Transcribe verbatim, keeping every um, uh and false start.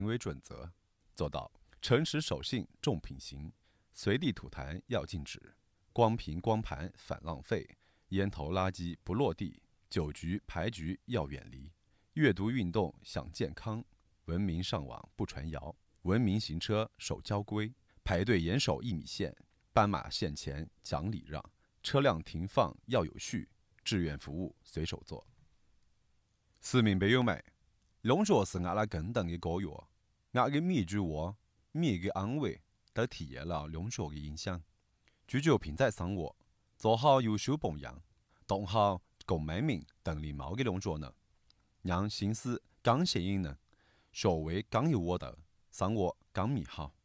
为准则，做到诚实守信重品行，随地吐痰要禁止，光瓶光盘反浪费，烟头垃圾不落地，酒局牌局要远离，阅读运动想健康，文明上网不传谣，文明行车守交规，排队严守一米线，斑马线前讲礼让，车辆停放要有序，志愿服务随手做。市民朋友们，龙角是阿拉更大的教育，阿的每一句话、每一个安慰，都体现了龙角的影响。追求平在生活，做好优秀榜样，当好共文明、懂礼貌的龙角人，让心思更吸引人，社会更有温度，生活更美好。